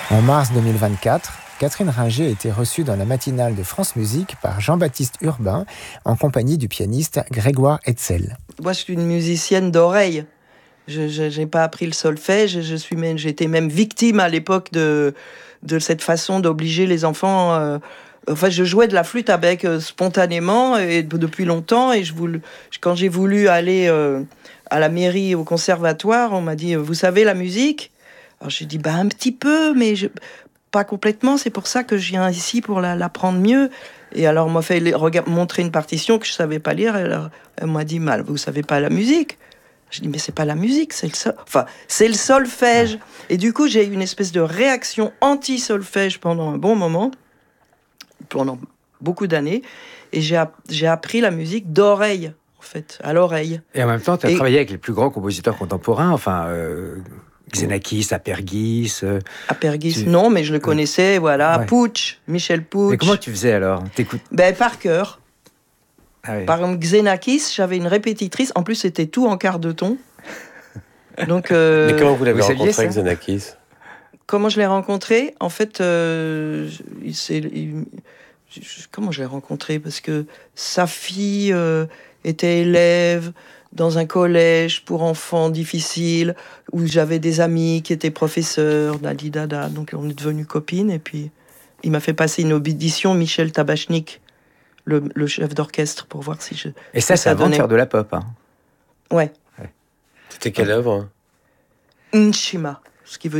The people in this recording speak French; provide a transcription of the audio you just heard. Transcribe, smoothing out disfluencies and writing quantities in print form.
En mars 2024, Catherine Ringer a été reçue dans la matinale de France Musique par Jean-Baptiste Urbain, en compagnie du pianiste Grégoire Hetzel. Moi, je suis une musicienne d'oreille. Je n'ai pas appris le solfège. J'étais même victime à l'époque de cette façon d'obliger les enfants. Je jouais de la flûte à bec spontanément et depuis longtemps. Et quand j'ai voulu aller à la mairie, au conservatoire, on m'a dit « Vous savez la musique ?» Alors j'ai dit un petit peu, mais pas complètement. C'est pour ça que je viens ici pour l'apprendre mieux. Et alors on m'a fait montrer une partition que je savais pas lire. Alors elle m'a dit « Vous savez pas la musique ?» Je dis, mais c'est pas la musique, c'est le solfège. Et du coup, j'ai eu une espèce de réaction anti-solfège pendant un bon moment, pendant beaucoup d'années. Et j'ai appris la musique d'oreille, en fait, à l'oreille. Et en même temps, tu as travaillé avec les plus grands compositeurs contemporains, Xenakis, Apergis. Apergis, non, mais je le connaissais, voilà. Ouais. Puch, Michel Puch. Mais comment tu faisais alors? Par cœur. Ah oui. Par exemple, Xenakis, j'avais une répétitrice. En plus, c'était tout en quart de ton. Donc, mais comment vous l'avez rencontré, Xenakis? Comment je l'ai rencontré? En fait, comment je l'ai rencontré? Parce que sa fille était élève dans un collège pour enfants difficiles, où j'avais des amis qui étaient professeurs, dada. Donc, on est devenus copines. Et puis, il m'a fait passer une audition, Michel Tabachnik, le chef d'orchestre, pour voir si je... Et ça avant de faire de la pop, hein. Ouais. C'était quelle œuvre? Nshima, ce qui veut